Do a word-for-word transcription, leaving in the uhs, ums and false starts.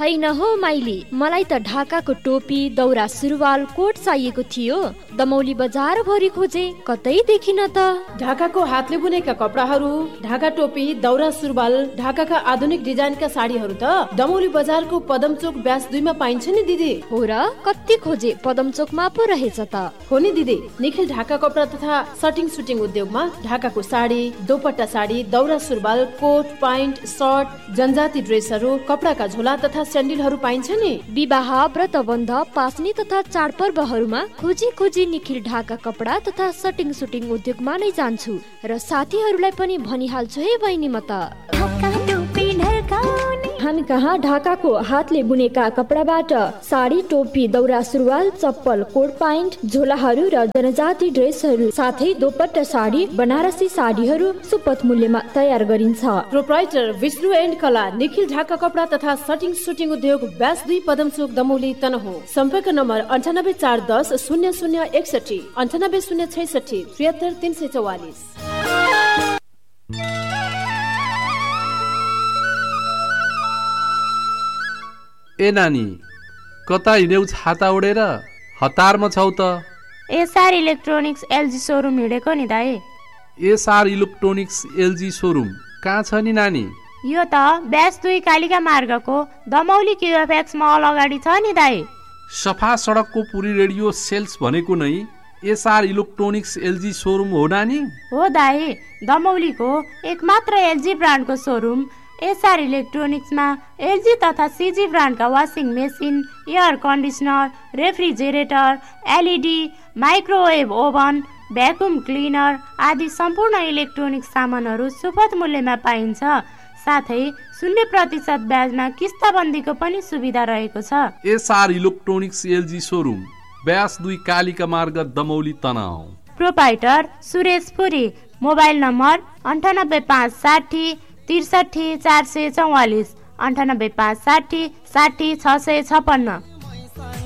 हैन हो माइली, मलाई त ढाकाको टोपी, दौरा सुरुवाल, कोट चाहिएको थियो। दमौली बजार भरि खोजे, कतै देखिन त। ढाकाको हातले बुनेका कपडाहरू, ढाका टोपी, दौरा सुरुवाल, ढाकाका आधुनिक डिजाइनका साडीहरू त दमौली बजारको पदमचोक ब्यास दुईमा पाइन्छ नि दिदी। हो र, कति खोजे, पदमचोकमा पो रहेछ त। हो नि दिदी, निखिल ढाका कपडा तथा सटिङ सुटिङ उद्योगमा ढाकाको साडी, दोपट्टा साडी, दौरा सुरुवाल, कोट, प्यान्ट, सर्ट, जनजाति ड्रेसहरू, कपडाका झोला तथा स्यान्डलहरू पाइन्छ नि। विवाह, व्रतबन्ध, पासनी तथा चाडपर्वहरूमा खोजी खोजी निखिल ढाका कपडा तथा सटिङ सुटिङ उद्योगमा नै जान्छु र साथीहरूलाई पनि भनिहाल्छु है बहिनी म त। हामी कहाँ ढाकाको हातले बुनेका कपडाबाट साडी, टोपी, दौरा सुरुवाल, चप्पल, कोट प्यान्ट, झोलाहरू र जनजाति ड्रेसहरू साथै दोपट्टा साडी, बनारसी साडीहरू सुपथ मूल्यमा तयार गरिन्छ। प्रोप्राइटर विष्णु एन्ड कला, निखिल ढाका कपडा तथा सटिङ सुटिङ उद्योग, ब्यास दुई, पदमचोक, दमौली, तनहुँ। सम्पर्क नम्बर अन्ठानब्बे चार दस शून्य शून्य एकसठी अन्ठानब्बे शून्य छैसठी त्रिहत्तर तिन सय चौवालिस। ए नानी, कता हिँड्यौ छाता उडेर? हतारमा छौ त। एसआर इलेक्ट्रोनिक्स एलजी सोरुम हिँडेको नि दाइ। एसआर इलेक्ट्रोनिक्स एलजी सोरुम कहाँ छ नि नानी? यो त ब्यास दुई कालिका मार्गको दमौली क्युएफएक्स मल अगाडि छ नि दाइ। सफा सडकको पुरी रेडियो सेल्स भनेको नै एसआर इलेक्ट्रोनिक्स एलजी सोरुम हो नानी? हो दाइ, दमौलीको एकमात्र एलजी ब्रान्डको सोरुम एसआर इलेक्ट्रोनिक्समा एलजी तथा सिजी ब्रान्डका washing machine, air conditioner, refrigerator, LED, microwave oven, vacuum cleaner आदि सम्पूर्ण इलेक्ट्रोनिक सामानहरू सुपथ मूल्यमा पाइन्छ। साथै शून्य प्रतिशत ब्याजमा किस्ताबन्दीको पनि सुविधा रहेको छ। SR electronics LG showroom, bash दुई कालिका मार्ग, दमौली, तनहुँ। प्रोपाइटर सुरेश पुरी। मोबाइल नम्बर अन्ठानब्बे पाँच साठी त्रिसठी चार सय चौवालिस अन्ठानब्बे पाँच साठी साठी छ सय छपन्न।